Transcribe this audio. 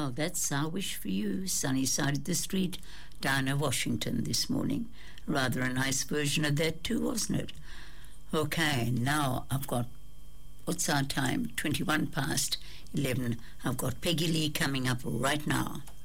Well, that's our wish for you, sunny side of the street, Diana Washington this morning. Rather a nice version of that too, wasn't it? Okay, now I've got, what's our time? 21 past 11. I've got Peggy Lee coming up right now.